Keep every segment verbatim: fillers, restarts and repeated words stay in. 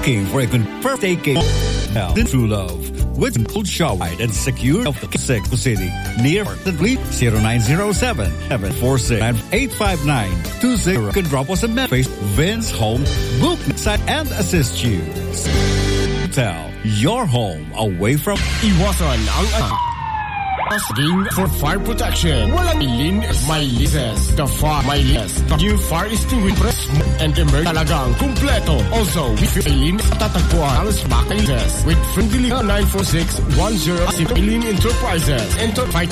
looking for a confirmed staycation in True Love with cold shower and secure of the Mexico City near the Fleet zero nine zero seven, seven four six, eight five nine two zero. Can drop us a message. Vince Home book site and assist you. Hotel, your home away from Iwasan ang asking for fire protection. Walang ilin, may lises. The fire, may lises. The new fire extinguisher and emerge talagang kumpleto. Also, with ilin, tatagpuan ang Smack lises with friendly nine four six one zero six Ilin Enterprises. Enterprise.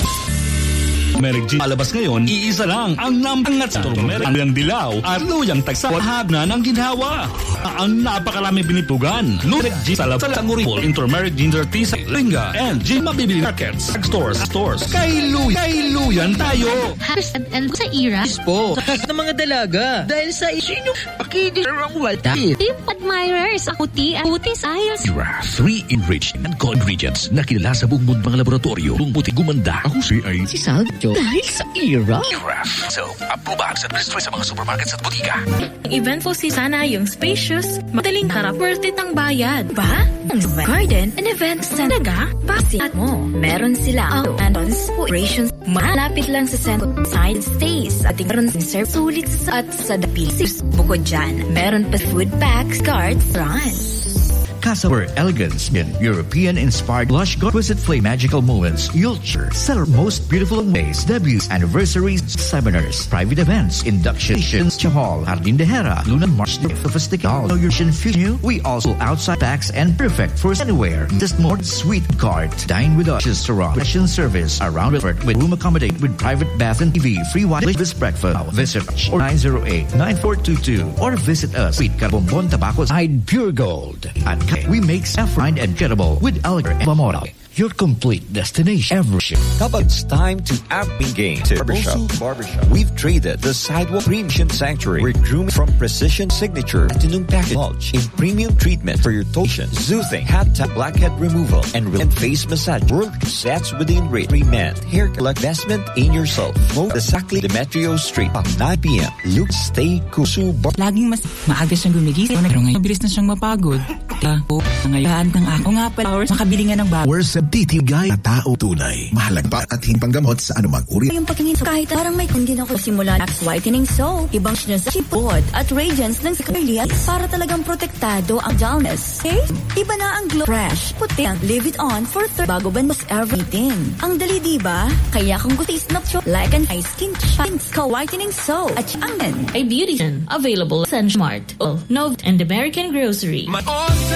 Turmeric gin alabas ngayon, iisa lang ang nampangat sa turmeric. Ang dilaw at luyang tagsa wahag na ng ginhawa. Ang napakarami binitugan. Turmeric gin salab sa languripol in turmeric ginger tea sa linga and gin mabibili markets, stores, stores. Kay luyan, kay luyan tayo. Hashtag and sa ira. Po, ng mga dalaga. Dahil sa isino, pakidirang walta. Team admirers, akuti, akutis, ayos. Ira, three enriched and co-ingredients na kilala sa buong mundo mga laboratorio. Kung puti gumanda, ako si ay Si Saljo. Dahil sa ira. Ira. So, approbag sa administrate sa mga supermarkets at butika. Eventful si sana yung spacious, madaling harap, worth it ang bayad. Ba? Garden and event center ga? Pasiat mo. Meron sila ang and-ons operations. Malapit lang sa center side stays. At meron sin serve sulit sa at sa dapilis. Bukod dyan, meron pa food packs, cards, runs. Casa where elegance in European-inspired lush go visit play magical moments. You'll sure celebrate most beautiful ways, debuts, anniversaries, seminars, private events, inductions, Chahal, Jardín de Hera, Luna March, the Sophistical, your future. We also outside packs and perfect for anywhere. Just more sweet card. Dine with us, restaurant, fashion service around effort with room accommodate with private bath and T V, free wireless breakfast. Visit or nine zero eight, nine four two two or visit us. Sweet Carbombon Tobacco Side Pure Gold. And we make saffron and gettable with Elgar and Mamora. Your complete destination ever. Kapag it's time to Apping Game to Barbershop. Barbershop. We've traded the Sidewalk Premium Sanctuary. We're grooming from precision signature afternoon package mulch in premium treatment for your totion, soothing, hat tap, blackhead removal, and and face massage. World sets within rate. Remand hair investment in yourself. Mo the Sacli Demetrio Street at nine p.m. Luke stay kusu. Laging mas maaga siyang gumigising. Ngayon, mabilis na siyang mapagod. Ako, ngayon ng ako nga pala hours makabili nga ng bago. Sa titigay na tao tunay. Mahalaga at himpanggamot sa anumang uri. Yung pagtingin sa kahit parang may kundin ako simula Axe Whitening Soap. Ibang siya sa chipboard at radiance ng Scarlia para talagang protektado ang dullness. Okay? Iba na ang glow. Fresh. Puti ang leave it on for third bago bandos everything. Ang dali diba? Kaya kung gusto is not show like an ice skin shines ka Whitening Soap at angin. A beautician available sa Smart, Nov and American Grocery. My on